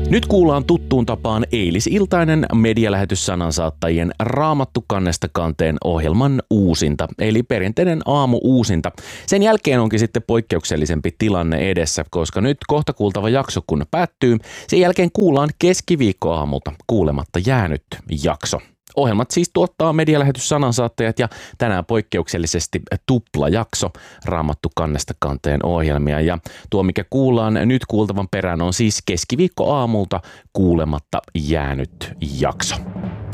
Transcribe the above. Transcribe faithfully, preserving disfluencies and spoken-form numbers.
Nyt kuullaan tuttuun tapaan eilisiltainen medialähetys sanansaattajien Raamattu kannesta kanteen ohjelman uusinta, eli perinteinen aamu uusinta. Sen jälkeen onkin sitten poikkeuksellisempi tilanne edessä, koska nyt kohta kuultava jakso kun päättyy, sen jälkeen kuullaan keskiviikkoaamulta kuulematta jäänyt jakso. Ohjelmat siis tuottaa medialähetys sanansaattajat ja tänään poikkeuksellisesti tuplajakso Raamattu kannesta kanteen ohjelmia. Ja tuo mikä kuullaan nyt kuultavan perään on siis keskiviikkoaamulta kuulematta jäänyt jakso.